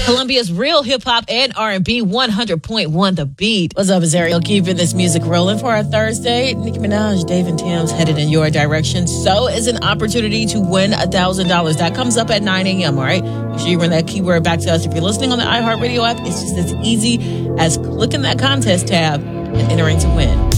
Colombia's real hip-hop and R&B 100.1 The Beat. What's up, it's Ariel keeping this music rolling for our Thursday. Nicki Minaj, Dave and Tim's headed in your direction. So is an opportunity to win $1,000. That comes up at 9 a.m., all right? Make sure you run that keyword back to us. If you're listening on the iHeartRadio app, it's just as easy as clicking that contest tab and entering to win.